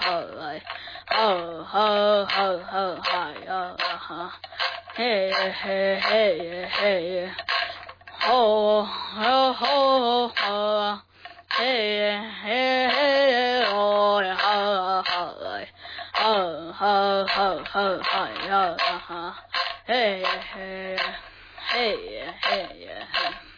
嘿嘿嘿嘿，吼吼吼吼，嘿嘿嘿哦呀哈哈，哈哈哈哈哈呀哈，嘿嘿嘿嘿嘿。